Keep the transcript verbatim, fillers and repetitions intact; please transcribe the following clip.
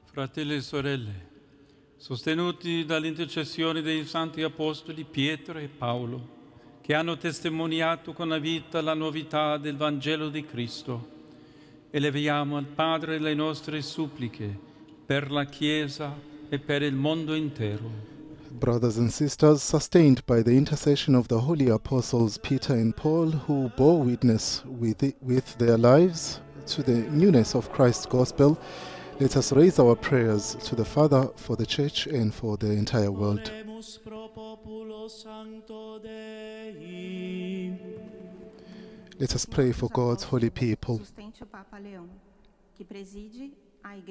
Fratelli e sorelle, sostenuti dall'intercessione dei santi apostoli Pietro e Paolo, che hanno testimoniato con la vita la novità del Vangelo di Cristo, eleviamo al Padre le nostre suppliche per la Chiesa e per il mondo intero. Brothers and sisters, sustained by the intercession of the holy apostles Peter and Paul, who bore witness with, it, with their lives to the newness of Christ's gospel, let us raise our prayers to the Father for the Church and for the entire world. Let us pray for God's holy people.